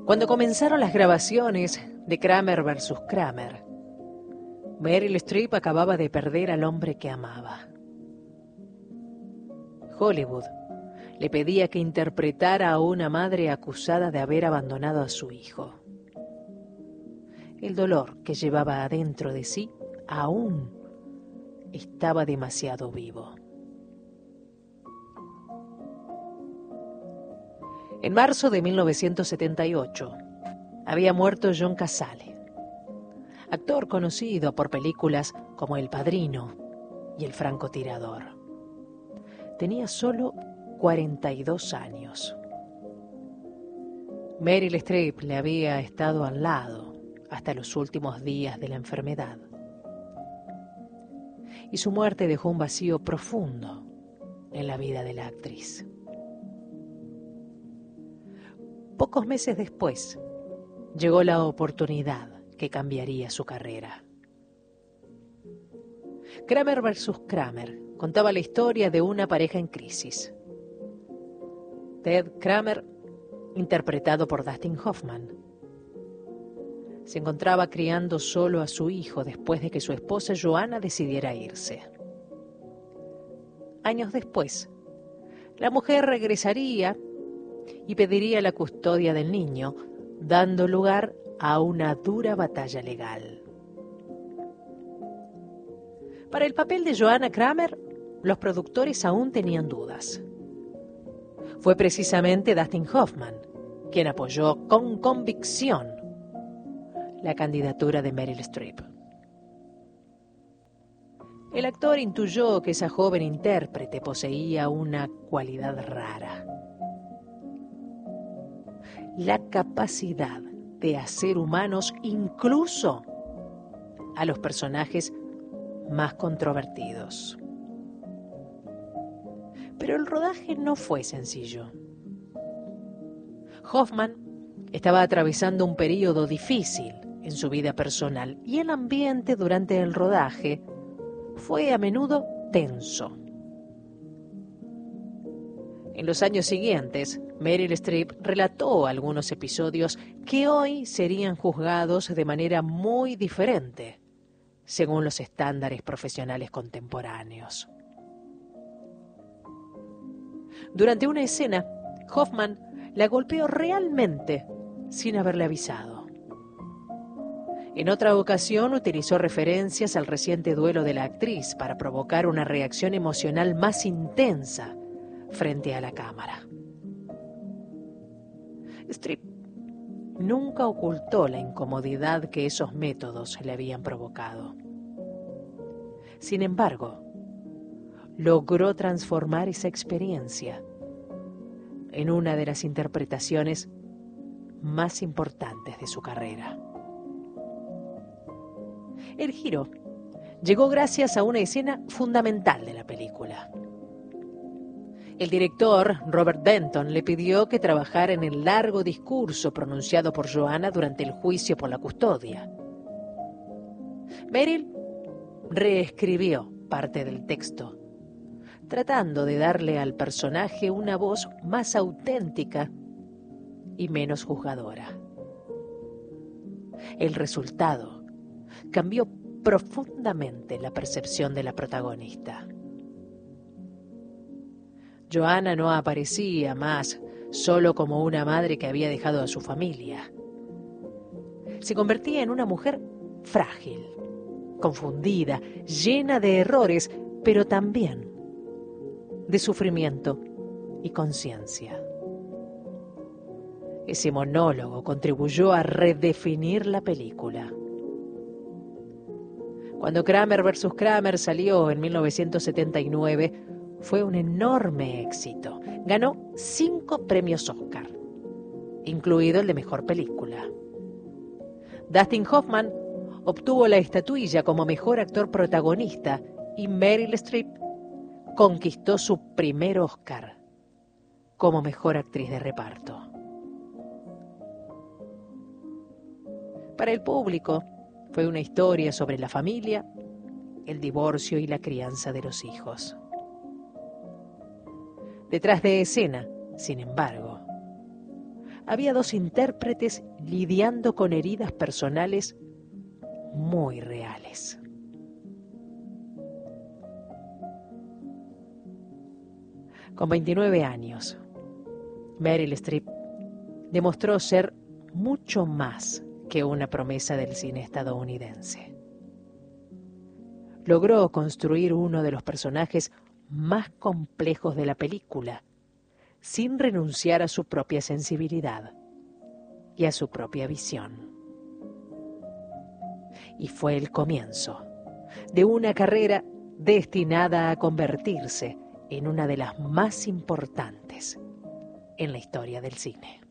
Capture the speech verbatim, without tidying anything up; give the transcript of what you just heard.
Cuando comenzaron las grabaciones de Kramer versus Kramer, Meryl Streep acababa de perder al hombre que amaba. Hollywood le pedía que interpretara a una madre acusada de haber abandonado a su hijo. El dolor que llevaba adentro de sí aún estaba demasiado vivo. En marzo de mil novecientos setenta y ocho había muerto John Cazale, actor conocido por películas como El Padrino y El francotirador. Tenía solo cuarenta y dos años. Meryl Streep le había estado al lado hasta los últimos días de la enfermedad. Y su muerte dejó un vacío profundo en la vida de la actriz. Pocos meses después, llegó la oportunidad que cambiaría su carrera. Kramer versus Kramer contaba la historia de una pareja en crisis. Ted Kramer, interpretado por Dustin Hoffman, se encontraba criando solo a su hijo después de que su esposa Joanna decidiera irse. Años después, la mujer regresaría y pediría la custodia del niño, dando lugar a una dura batalla legal. Para el papel de Joanna Kramer, los productores aún tenían dudas. Fue precisamente Dustin Hoffman quien apoyó con convicción la candidatura de Meryl Streep. El actor intuyó que esa joven intérprete poseía una cualidad rara: la capacidad de hacer humanos incluso a los personajes más controvertidos. Pero el rodaje no fue sencillo. Hoffman estaba atravesando un período difícil en su vida personal y el ambiente durante el rodaje fue a menudo tenso. En los años siguientes, Meryl Streep relató algunos episodios que hoy serían juzgados de manera muy diferente, según los estándares profesionales contemporáneos. Durante una escena, Hoffman la golpeó realmente sin haberle avisado. En otra ocasión utilizó referencias al reciente duelo de la actriz para provocar una reacción emocional más intensa frente a la cámara. Streep nunca ocultó la incomodidad que esos métodos le habían provocado. Sin embargo, logró transformar esa experiencia en una de las interpretaciones más importantes de su carrera. El giro llegó gracias a una escena fundamental de la película. El director, Robert Denton, le pidió que trabajara en el largo discurso pronunciado por Joanna durante el juicio por la custodia. Meryl reescribió parte del texto, tratando de darle al personaje una voz más auténtica y menos juzgadora. El resultado cambió profundamente la percepción de la protagonista. Joanna no aparecía más solo como una madre que había dejado a su familia. Se convertía en una mujer frágil, confundida, llena de errores, pero también de sufrimiento y conciencia. Ese monólogo contribuyó a redefinir la película. Cuando Kramer versus Kramer salió en mil novecientos setenta y nueve, fue un enorme éxito. Ganó cinco premios Oscar, incluido el de Mejor Película. Dustin Hoffman obtuvo la estatuilla como Mejor Actor Protagonista y Meryl Streep conquistó su primer Oscar como Mejor Actriz de Reparto. Para el público, fue una historia sobre la familia, el divorcio y la crianza de los hijos. Detrás de escena, sin embargo, había dos intérpretes lidiando con heridas personales muy reales. Con veintinueve años, Meryl Streep demostró ser mucho más que una promesa del cine estadounidense. Logró construir uno de los personajes más complejos de la película, sin renunciar a su propia sensibilidad y a su propia visión. Y fue el comienzo de una carrera destinada a convertirse en una de las más importantes en la historia del cine.